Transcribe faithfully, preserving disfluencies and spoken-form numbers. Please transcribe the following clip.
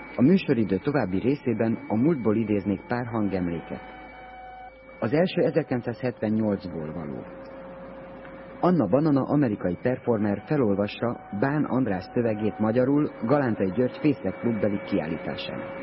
A műsoridő további részében a múltból idéznék pár hangemléket. Az első ezerkilencszázhetvennyolcból való. Anna Banana, amerikai performer felolvassa Bán András szövegét magyarul Galántai György Fészek klubbeli kiállításán.